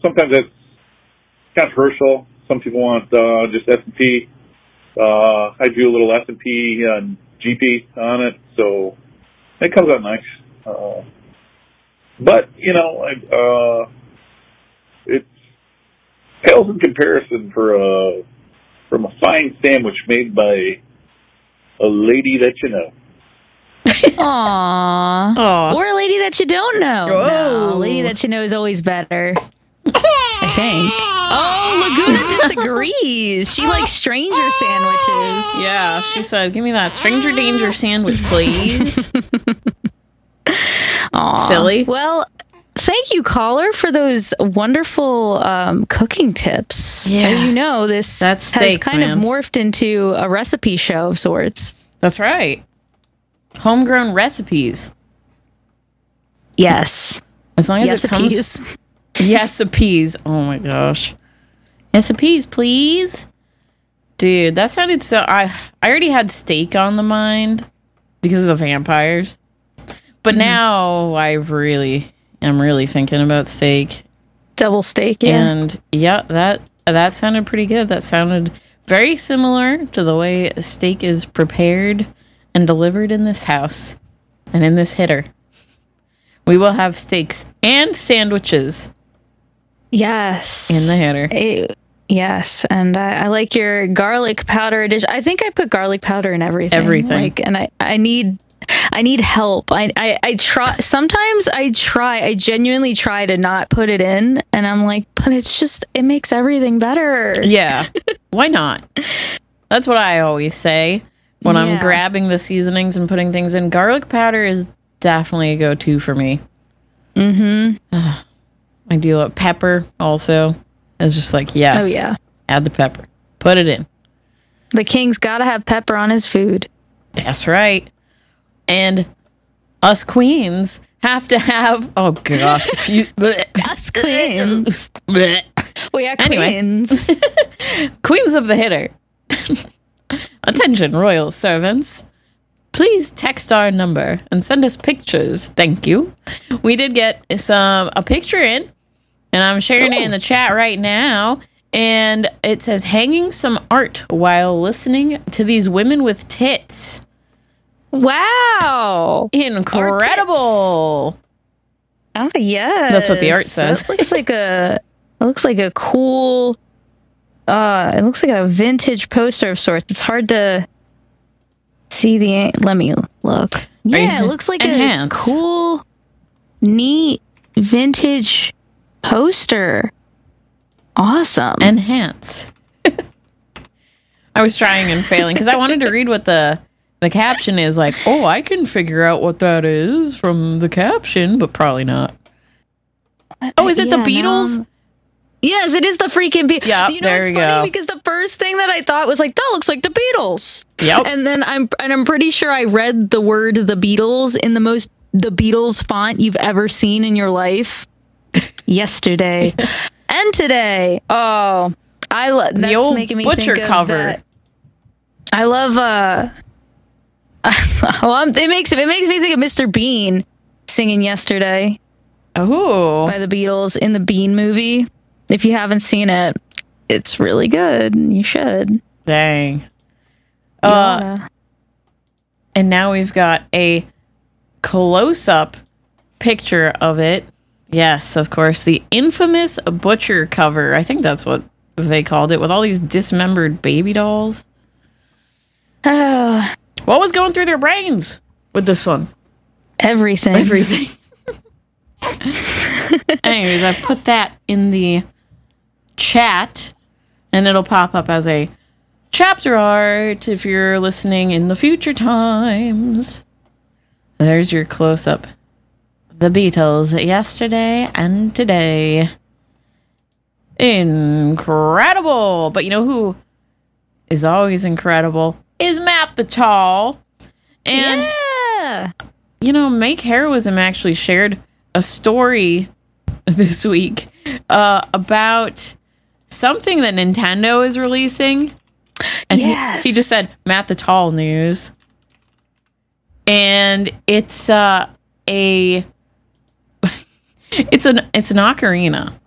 sometimes that's controversial. Some people want just S&P. I do a little S&P and GP on it, so it comes out nice. But, it pales in comparison from a fine sandwich made by a lady that you know. Aww. Or a lady that you don't know. No, a lady that you know is always better. I think. Oh, Laguna disagrees. She likes stranger sandwiches. Yeah, she said, give me that stranger danger sandwich, please. Aww. Silly. Well, thank you, caller, for those wonderful cooking tips. Yeah. As you know, this has kind of morphed into a recipe show of sorts. That's right. Homegrown recipes. Yes. As long as it comes... Recipes. Oh my gosh. Recipes, please. Dude, that sounded so... I already had steak on the mind because of the vampires. But now I really am thinking about steak. Double steak, yeah. And yeah, that sounded pretty good. That sounded very similar to the way a steak is prepared and delivered in this house and in this hitter. We will have steaks and sandwiches. Yes. In the hitter. Yes. And I like your garlic powder addition. I think I put garlic powder in everything. And I need help. I try. Sometimes I genuinely try to not put it in. And I'm like, but it makes everything better. Yeah. Why not? That's what I always say when I'm grabbing the seasonings and putting things in. Garlic powder is definitely a go-to for me. Mm-hmm. I do love pepper also. It's just like, yes. Oh, yeah. Add the pepper. Put it in. The king's got to have pepper on his food. That's right. And us queens have to have... Oh, gosh. Us queens. We are queens. Queens of the hitter. Attention, royal servants. Please text our number and send us pictures. Thank you. We did get a picture in, and I'm sharing it in the chat right now. And it says, hanging some art while listening to these women with tits. Wow. Incredible. Oh, yes. That's what the art says. It looks like a cool, it looks like a vintage poster of sorts. It's hard to see let me look. Yeah, it looks like a cool, neat, vintage poster. Awesome. Enhance. I was trying and failing because I wanted to read what the caption is like. Oh, I can figure out what that is from the caption, but probably not. Oh, is it the Beatles? No. Yes, it is the freaking Beatles. Yeah, you know, it's funny because the first thing that I thought was like, that looks like the Beatles. Yep. And then I'm pretty sure I read the word the Beatles in the Beatles font you've ever seen in your life yesterday and today. Oh, that's the old making me Butcher think of cover. That. I love it makes me think of Mr. Bean singing Yesterday. Oh, by the Beatles in the Bean movie. If you haven't seen it, it's really good. You should. Dang. And now we've got a close-up picture of it. Yes, of course, the infamous Butcher cover. I think that's what they called it, with all these dismembered baby dolls. Oh. What was going through their brains with this one? Everything. Anyways, I've put that in the chat, and it'll pop up as a chapter art if you're listening in the future times. There's your close-up. The Beatles, yesterday and today. Incredible! But you know who is always incredible? Is Matt the Tall. And, you know, Make Heroism actually shared a story this week about something that Nintendo is releasing. And he just said, Matt the Tall news. And it's it's an ocarina.